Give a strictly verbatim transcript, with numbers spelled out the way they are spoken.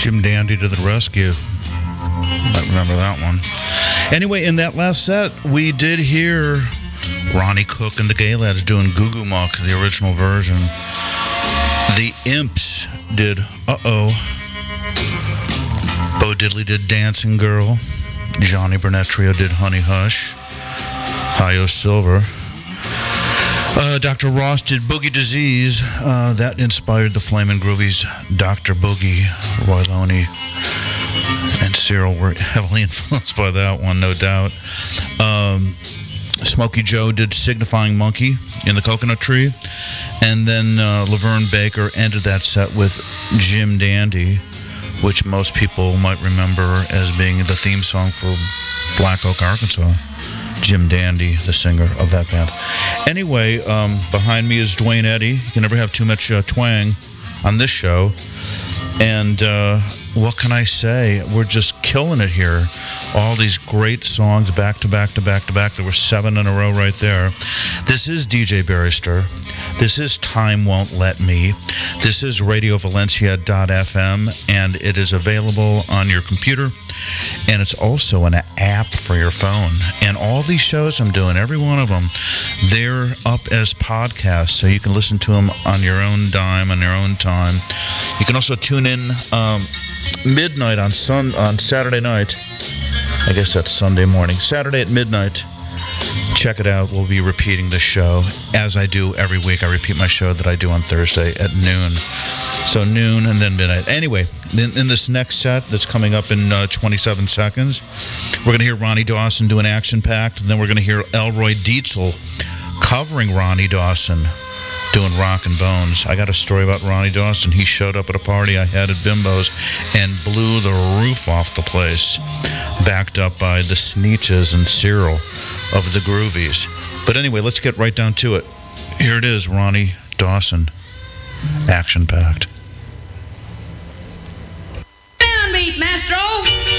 Jim Dandy to the rescue. I remember that one. Anyway, in that last set, we did hear Ronnie Cook and the Gay Lads doing Goo Goo Muck, the original version. The Imps did Uh-Oh. Bo Diddley did Dancing Girl. Johnny Burnett Trio did Honey Hush. Hi-Yo Silver. Uh, Doctor Ross did Boogie Disease. Uh, that inspired the Flamin' Groovies. Doctor Boogie, Roy Loney, and Cyril were heavily influenced by that one, no doubt. Um, Smokey Joe did Signifying Monkey in the Coconut Tree. And then uh, Laverne Baker ended that set with Jim Dandy, which most people might remember as being the theme song for Black Oak, Arkansas. Jim Dandy, the singer of that band. Anyway, um, behind me is Dwayne Eddy. You can never have too much uh, twang on this show. And uh, what can I say? We're just killing it here. All these great songs back to back to back to back. There were seven in a row right there. This is D J Barrister. This is Time Won't Let Me. This is radio valencia dot f m, and it is available on your computer. And it's also an app for your phone. And all these shows I'm doing, every one of them, they're up as podcasts, so you can listen to them on your own dime, on your own time. You can also tune in um, midnight on sun on Saturday night. I guess that's Sunday morning. Saturday at midnight. Check it out. We'll be repeating the show, as I do every week. I repeat my show that I do on Thursday at noon. So noon and then midnight. Anyway, in, in this next set that's coming up in uh, twenty-seven seconds, we're going to hear Ronnie Dawson do an Action Pact, and then we're going to hear Elroy Dietzel covering Ronnie Dawson doing Rock and Bones. I got a story about Ronnie Dawson. He showed up at a party I had at Bimbo's and blew the roof off the place, backed up by the Sneetches and Cyril of the Groovies. But anyway, let's get right down to it. Here it is, Ronnie Dawson, Action Pact. Downbeat, Maestro!